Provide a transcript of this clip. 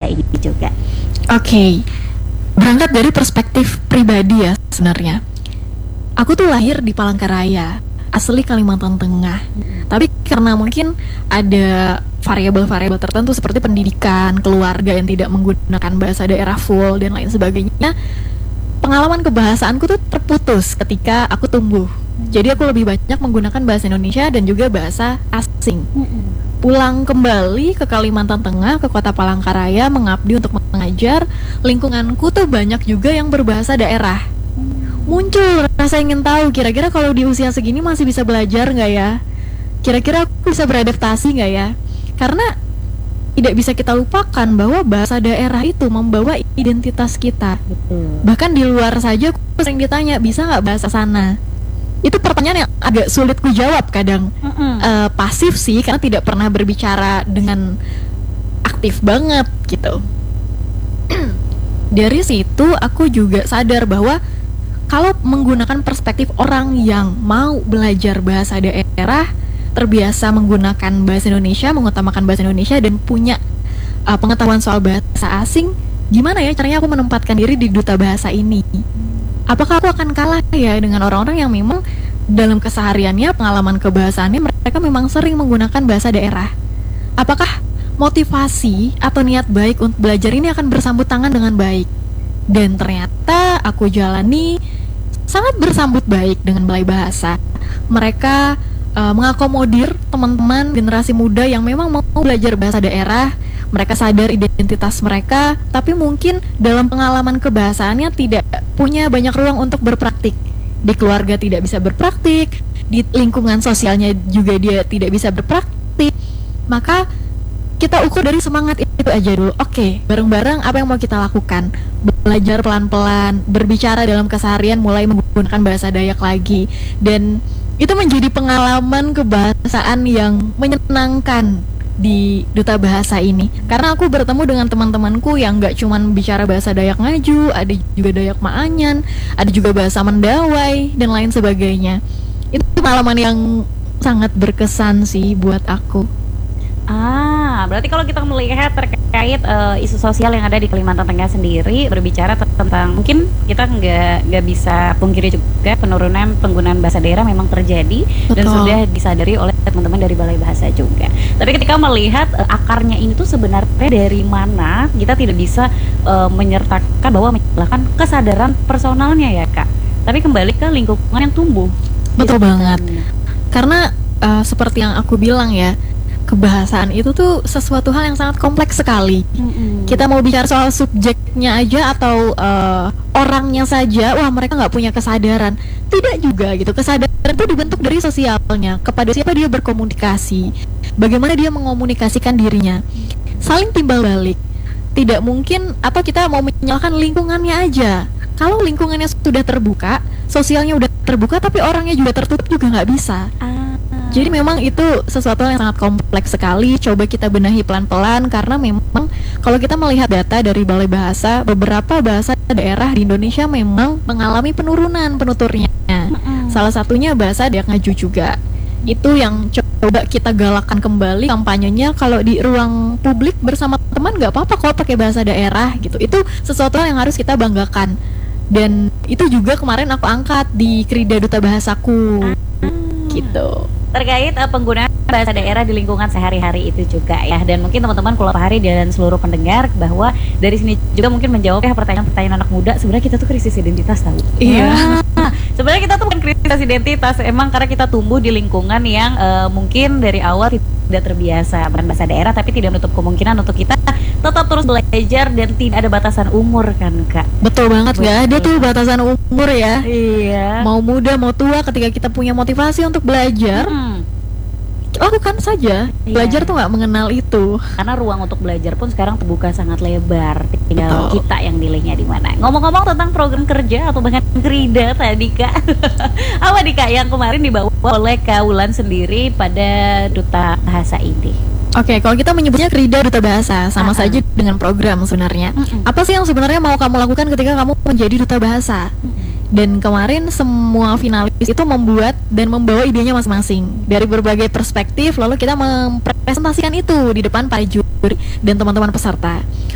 ini juga. Oke, berangkat dari perspektif pribadi ya sebenarnya. Aku tuh lahir di Palangkaraya, asli Kalimantan Tengah. Tapi karena mungkin ada variabel-variabel tertentu seperti pendidikan, keluarga yang tidak menggunakan bahasa daerah full dan lain sebagainya, pengalaman kebahasaanku tuh terputus ketika aku tumbuh. Jadi aku lebih banyak menggunakan bahasa Indonesia dan juga bahasa asing. Pulang kembali ke Kalimantan Tengah, ke kota Palangkaraya, mengabdi untuk mengajar, lingkunganku tuh banyak juga yang berbahasa daerah. Muncul rasa ingin tahu, kira-kira kalau di usia segini masih bisa belajar nggak ya? Kira-kira aku bisa beradaptasi nggak ya? Karena tidak bisa kita lupakan bahwa bahasa daerah itu membawa identitas kita. Betul. Bahkan di luar saja aku sering ditanya, bisa nggak bahasa sana? Itu pertanyaan yang agak sulit ku jawab kadang. Pasif sih, karena tidak pernah berbicara dengan aktif banget gitu. Dari situ aku juga sadar bahwa kalau menggunakan perspektif orang yang mau belajar bahasa daerah, terbiasa menggunakan bahasa Indonesia, mengutamakan bahasa Indonesia dan punya pengetahuan soal bahasa asing, gimana ya caranya aku menempatkan diri di duta bahasa ini? Apakah aku akan kalah ya dengan orang-orang yang memang dalam kesehariannya, pengalaman kebahasaannya mereka memang sering menggunakan bahasa daerah? Apakah motivasi atau niat baik untuk belajar ini akan bersambut tangan dengan baik? Dan ternyata aku jalani sangat bersambut baik dengan Balai Bahasa. Mereka mengakomodir teman-teman generasi muda yang memang mau belajar bahasa daerah. Mereka sadar identitas mereka, tapi mungkin dalam pengalaman kebahasaannya tidak punya banyak ruang untuk berpraktik. Di keluarga tidak bisa berpraktik, di lingkungan sosialnya juga dia tidak bisa berpraktik. Maka kita ukur dari semangat itu aja dulu. Oke, bareng-bareng apa yang mau kita lakukan? Belajar pelan-pelan, berbicara dalam keseharian, mulai menggunakan bahasa Dayak lagi. Dan itu menjadi pengalaman kebahasaan yang menyenangkan di duta bahasa ini, karena aku bertemu dengan teman-temanku yang nggak cuman bicara bahasa Dayak Ngaju, ada juga Dayak Maanyan, ada juga bahasa Mendawai dan lain sebagainya. Itu pengalaman yang sangat berkesan sih buat aku. Berarti kalau kita melihat terkait isu sosial yang ada di Kalimantan Tengah sendiri, berbicara tentang, mungkin kita nggak bisa pungkiri juga penurunan penggunaan bahasa daerah memang terjadi. Betul. Dan sudah disadari oleh teman-teman dari Balai Bahasa juga. Tapi ketika melihat akarnya ini tuh sebenarnya dari mana, kita tidak bisa menyertakan bahwa menyalahkan kesadaran personalnya ya Kak. Tapi kembali ke lingkungan yang tumbuh. Betul banget. Karena seperti yang aku bilang ya, kebahasaan itu tuh sesuatu hal yang sangat kompleks sekali. Kita mau bicara soal subjeknya aja atau orangnya saja, wah mereka nggak punya kesadaran. Tidak juga gitu. Kesadaran itu dibentuk dari sosialnya, kepada siapa dia berkomunikasi, bagaimana dia mengomunikasikan dirinya, saling timbal balik. Tidak mungkin, atau kita mau menyalahkan lingkungannya aja. Kalau lingkungannya sudah terbuka, sosialnya udah terbuka, tapi orangnya juga tertutup, juga nggak bisa. Jadi memang itu sesuatu yang sangat kompleks sekali. Coba kita benahi pelan-pelan, karena memang kalau kita melihat data dari Balai Bahasa, beberapa bahasa daerah di Indonesia memang mengalami penurunan penuturnya. Salah satunya bahasa Dayak Ngaju juga. Itu yang coba kita galakkan kembali kampanyenya. Kalau di ruang publik bersama teman nggak apa-apa kalau pakai bahasa daerah gitu. Itu sesuatu yang harus kita banggakan. Dan itu juga kemarin aku angkat di Krida Duta Bahasaku gitu. Terkait penggunaan bahasa daerah di lingkungan sehari-hari itu juga ya. Dan mungkin teman-teman Kulo Pahari dan seluruh pendengar bahwa dari sini juga mungkin menjawab ya pertanyaan-pertanyaan anak muda. Sebenarnya kita tuh krisis identitas tahu. Iya. Sebenarnya kita tuh bukan krisis identitas, emang karena kita tumbuh di lingkungan yang mungkin dari awal tidak terbiasa bahasa daerah, tapi tidak menutup kemungkinan untuk kita tetap terus belajar dan tidak ada batasan umur kan Kak. Betul banget, nggak ada tuh batasan umur ya. Iya. Mau muda mau tua, ketika kita punya motivasi untuk belajar, lakukan saja. Belajar tuh nggak mengenal itu. Karena ruang untuk belajar pun sekarang terbuka sangat lebar. Tinggal Betul. kita yang nilainya di mana. Ngomong-ngomong tentang program kerja atau bahkan Krida tadi Kak, apa nih Kak yang kemarin dibawa oleh Kak Wulan sendiri pada Duta Bahasa ini? Oke, kalau kita menyebutnya Krida Duta Bahasa, sama saja dengan program sebenarnya. Apa sih yang sebenarnya mau kamu lakukan ketika kamu menjadi duta bahasa? Dan kemarin semua finalis itu membuat dan membawa idenya masing-masing dari berbagai perspektif, lalu kita mempresentasikan itu di depan para juri dan teman-teman peserta.